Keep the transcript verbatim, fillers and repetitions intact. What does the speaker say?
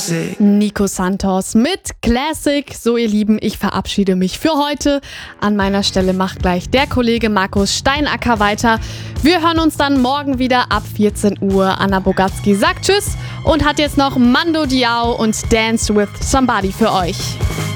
Classic. Nico Santos mit Classic. So, ihr Lieben, ich verabschiede mich für heute. An meiner Stelle macht gleich der Kollege Markus Steinacker weiter. Wir hören uns dann morgen wieder ab vierzehn Uhr. Anna Bogatski sagt Tschüss und hat jetzt noch Mando Diao und Dance with Somebody für euch.